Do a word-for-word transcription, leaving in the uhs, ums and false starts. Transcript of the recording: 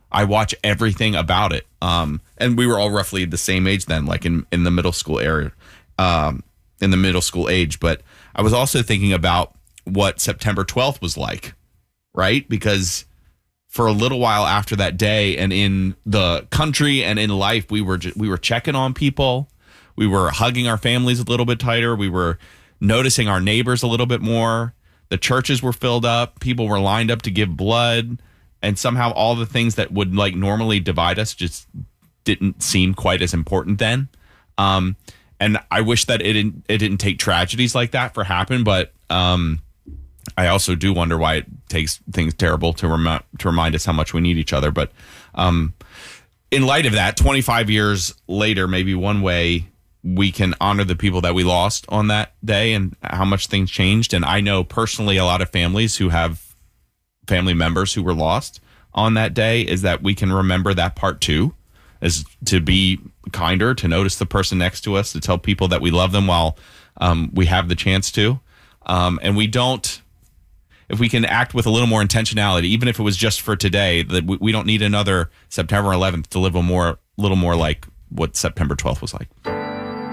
I watch everything about it. Um, and we were all roughly the same age then, like in, in the middle school area, um, in the middle school age. But I was also thinking about what September twelfth was like, right? Because for a little while after that day, and in the country and in life, we were just, we were checking on people. We were hugging our families a little bit tighter. We were noticing our neighbors a little bit more. The churches were filled up. People were lined up to give blood. And somehow all the things that would like normally divide us just didn't seem quite as important then. Um, and I wish that it didn't, it didn't take tragedies like that for happen. But um, I also do wonder why it takes things terrible to, rem- to remind us how much we need each other. But um, in light of that, twenty-five years later, maybe one way we can honor the people that we lost on that day and how much things changed. And I know personally a lot of families who have family members who were lost on that day, is that we can remember that part too, is to be kinder, to notice the person next to us, to tell people that we love them while um, we have the chance to. Um, and we don't, if we can act with a little more intentionality, even if it was just for today, that we, we don't need another September eleventh to live a more, little more like what September twelfth was like.